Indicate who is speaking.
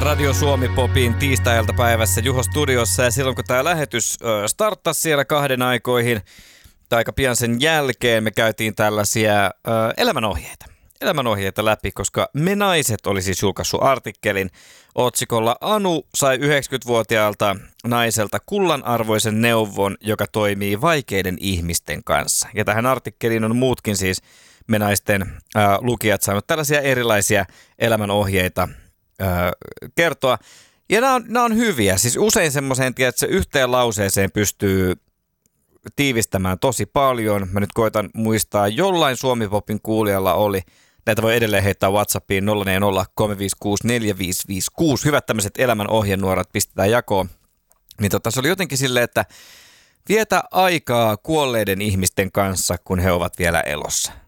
Speaker 1: Radio Suomi Popin tiistai-iltapäivässä Juho Studiossa, ja silloin kun tämä lähetys starttasi siellä 2 aikoihin tai aika pian sen jälkeen, me käytiin tällaisia elämänohjeita läpi, koska Me Naiset oli siis julkaissut artikkelin otsikolla Anu sai 90-vuotiaalta naiselta kullanarvoisen neuvon, joka toimii vaikeiden ihmisten kanssa. Ja tähän artikkeliin on muutkin siis Me Naisten lukijat saanut tällaisia erilaisia elämänohjeita kertoa. Ja nämä on hyviä. Siis usein semmoiseen, että se yhteen lauseeseen pystyy tiivistämään tosi paljon. Mä nyt koitan muistaa, jollain Suomi-popin kuulijalla oli. Näitä voi edelleen heittää WhatsAppiin 0403564556. Hyvät tämmöiset elämänohjenuorat pistetään jakoon. Niin se oli jotenkin silleen, että vietä aikaa kuolleiden ihmisten kanssa, kun he ovat vielä elossa.